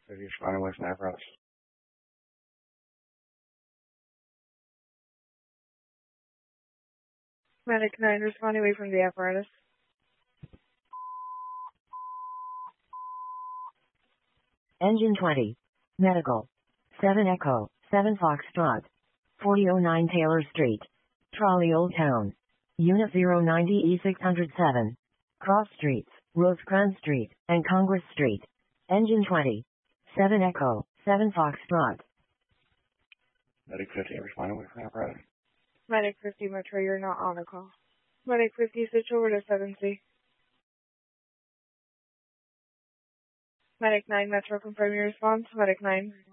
If you're flying away from apparatus. Medic 9, responding away from the apparatus. Engine 20. Medical. 7 Echo, 7 Foxtrot. 4009 Taylor Street. Trolley Old Town. Unit 090 E607. Cross Streets, Rosecrans Street, and Congress Street. Engine 20. 7 Echo, 7 Foxtrot. Medic 50, responding away from apparatus. Medic 50, Metro, you're not on a call. Medic 50, switch over to 7C. Medic 9, Metro, confirm your response. Medic 9.